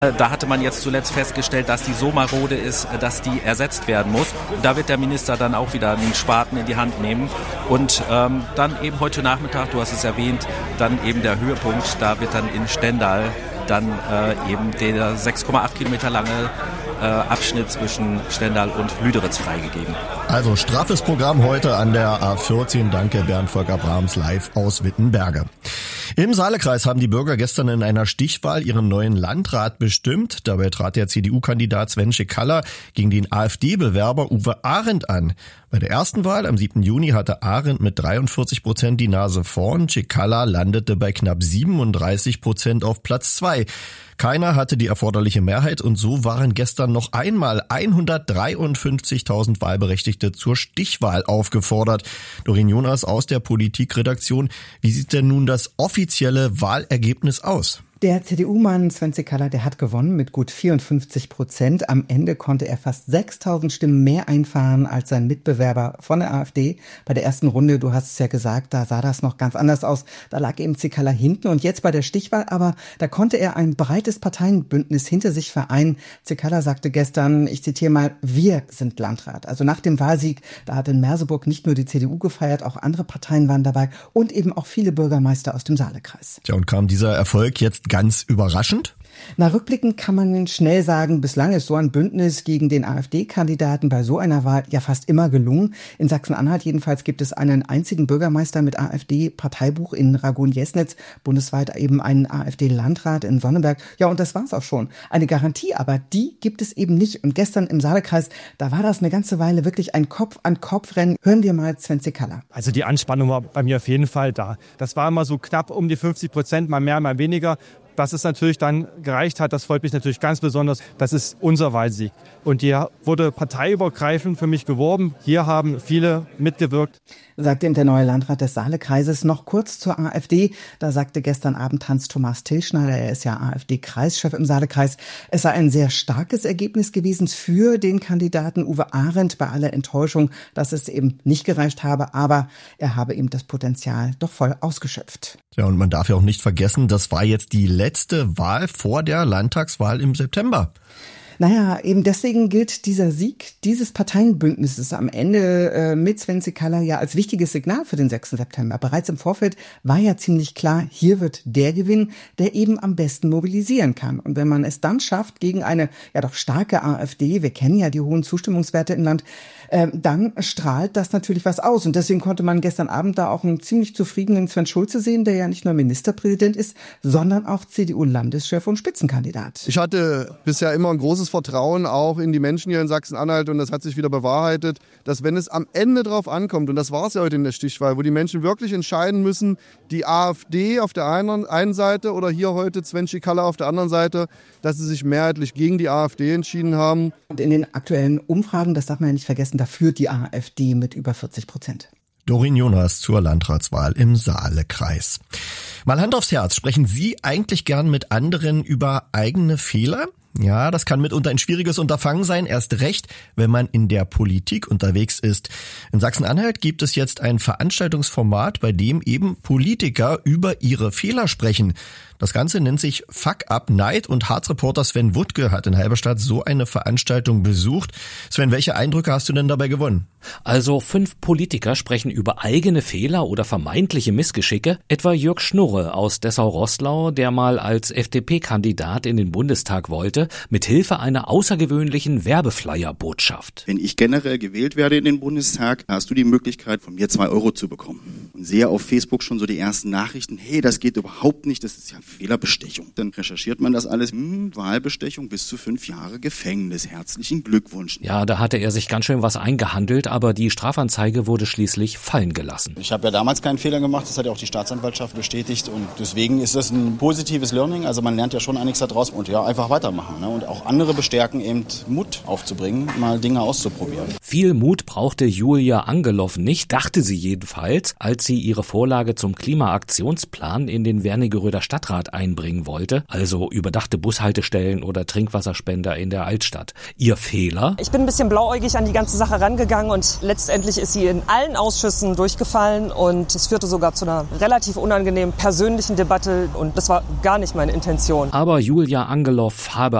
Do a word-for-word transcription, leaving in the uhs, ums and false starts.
Da hatte man jetzt zuletzt festgestellt, dass die so marode ist, dass die ersetzt werden muss. Da wird der Minister dann auch wieder einen Spaten in die Hand nehmen. Und ähm, dann eben heute Nachmittag, du hast es erwähnt, dann eben der Höhepunkt. Da wird dann in Stendal dann äh, eben der sechs Komma acht Kilometer lange äh, Abschnitt zwischen Stendal und Lüderitz freigegeben. Also straffes Programm heute an der A vierzehn. Danke Bernd Volker Brahms live aus Wittenberge. Im Saalekreis haben die Bürger gestern in einer Stichwahl ihren neuen Landrat bestimmt. Dabei trat der C D U-Kandidat Sven Cicala gegen den AfD-Bewerber Uwe Arendt an. Bei der ersten Wahl am siebten Juni hatte Arendt mit dreiundvierzig Prozent die Nase vorn. Cicala landete bei knapp siebenunddreißig Prozent auf Platz zwei. Keiner hatte die erforderliche Mehrheit und so waren gestern noch einmal hundertdreiundfünfzigtausend Wahlberechtigte zur Stichwahl aufgefordert. Doreen Jonas aus der Politikredaktion. Wie sieht denn nun das offizielle Wahlergebnis aus? Der C D U-Mann Sven Cicala, der hat gewonnen mit gut vierundfünfzig Prozent. Am Ende konnte er fast sechstausend Stimmen mehr einfahren als sein Mitbewerber von der AfD. Bei der ersten Runde, du hast es ja gesagt, da sah das noch ganz anders aus. Da lag eben Cicala hinten und jetzt bei der Stichwahl, aber da konnte er ein breites Parteienbündnis hinter sich vereinen. Cicala sagte gestern, ich zitiere mal, wir sind Landrat. Also nach dem Wahlsieg, da hat in Merseburg nicht nur die C D U gefeiert, auch andere Parteien waren dabei und eben auch viele Bürgermeister aus dem Saalekreis. Tja, und kam dieser Erfolg jetzt ganz überraschend? Na, rückblickend kann man schnell sagen, bislang ist so ein Bündnis gegen den AfD-Kandidaten bei so einer Wahl ja fast immer gelungen. In Sachsen-Anhalt jedenfalls gibt es einen einzigen Bürgermeister mit AfD-Parteibuch in Ragun-Jesnitz, bundesweit eben einen AfD-Landrat in Sonneberg. Ja, und das war's auch schon. Eine Garantie, aber die gibt es eben nicht. Und gestern im Saalekreis, da war das eine ganze Weile wirklich ein Kopf-an-Kopf-Rennen. Hören wir mal Sven Cicala. Also die Anspannung war bei mir auf jeden Fall da. Das war immer so knapp um die fünfzig Prozent, mal mehr, mal weniger. Dass es natürlich dann gereicht hat, das freut mich natürlich ganz besonders. Das ist unser Wahlsieg. Und hier wurde parteiübergreifend für mich geworben. Hier haben viele mitgewirkt. Sagt eben der neue Landrat des Saalekreises. Noch kurz zur AfD. Da sagte gestern Abend Hans-Thomas Tilschneider, er ist ja AfD-Kreischef im Saalekreis, es sei ein sehr starkes Ergebnis gewesen für den Kandidaten Uwe Arendt, bei aller Enttäuschung, dass es eben nicht gereicht habe. Aber er habe eben das Potenzial doch voll ausgeschöpft. Ja, und man darf ja auch nicht vergessen, das war jetzt die letzte Wahl vor der Landtagswahl im September. Naja, eben deswegen gilt dieser Sieg dieses Parteienbündnisses am Ende äh, mit Sven Cicala ja als wichtiges Signal für den sechsten September. Bereits im Vorfeld war ja ziemlich klar, hier wird der gewinnen, der eben am besten mobilisieren kann. Und wenn man es dann schafft, gegen eine ja doch starke AfD, wir kennen ja die hohen Zustimmungswerte im Land, äh, dann strahlt das natürlich was aus. Und deswegen konnte man gestern Abend da auch einen ziemlich zufriedenen Sven Schulze sehen, der ja nicht nur Ministerpräsident ist, sondern auch C D U-Landeschef und Spitzenkandidat. Ich hatte bisher immer ein großes Vertrauen auch in die Menschen hier in Sachsen-Anhalt und das hat sich wieder bewahrheitet, dass wenn es am Ende drauf ankommt, und das war es ja heute in der Stichwahl, wo die Menschen wirklich entscheiden müssen, die AfD auf der einen, einen Seite oder hier heute Sven Cicala auf der anderen Seite, dass sie sich mehrheitlich gegen die AfD entschieden haben. Und in den aktuellen Umfragen, das darf man ja nicht vergessen, da führt die AfD mit über vierzig Prozent. Doreen Jonas zur Landratswahl im Saalekreis. Mal Hand aufs Herz, sprechen Sie eigentlich gern mit anderen über eigene Fehler? Ja, das kann mitunter ein schwieriges Unterfangen sein, erst recht, wenn man in der Politik unterwegs ist. In Sachsen-Anhalt gibt es jetzt ein Veranstaltungsformat, bei dem eben Politiker über ihre Fehler sprechen. Das Ganze nennt sich Fuck Up Night und Harz-Reporter Sven Wuttke hat in Halberstadt so eine Veranstaltung besucht. Sven, welche Eindrücke hast du denn dabei gewonnen? Also fünf Politiker sprechen über eigene Fehler oder vermeintliche Missgeschicke. Etwa Jörg Schnurre aus Dessau-Roßlau, der mal als F D P-Kandidat in den Bundestag wollte, mit Hilfe einer außergewöhnlichen Werbeflyer-Botschaft. Wenn ich generell gewählt werde in den Bundestag, hast du die Möglichkeit, von mir zwei Euro zu bekommen. Und sehe auf Facebook schon so die ersten Nachrichten, hey, das geht überhaupt nicht, das ist ja Fehlerbestechung. Dann recherchiert man das alles, hm, Wahlbestechung bis zu fünf Jahre Gefängnis, herzlichen Glückwunsch. Ja, da hatte er sich ganz schön was eingehandelt, aber die Strafanzeige wurde schließlich fallen gelassen. Ich habe ja damals keinen Fehler gemacht, das hat ja auch die Staatsanwaltschaft bestätigt und deswegen ist das ein positives Learning, also man lernt ja schon einiges daraus und ja, einfach weitermachen. Ne? Und auch andere bestärken, eben Mut aufzubringen, mal Dinge auszuprobieren. Viel Mut brauchte Julia Angelow nicht, dachte sie jedenfalls, als sie ihre Vorlage zum Klimaaktionsplan in den Wernigeröder Stadtrat Stadtrat einbringen wollte, also überdachte Bushaltestellen oder Trinkwasserspender in der Altstadt. Ihr Fehler? Ich bin ein bisschen blauäugig an die ganze Sache rangegangen und letztendlich ist sie in allen Ausschüssen durchgefallen und es führte sogar zu einer relativ unangenehmen persönlichen Debatte und das war gar nicht meine Intention. Aber Julia Angeloff habe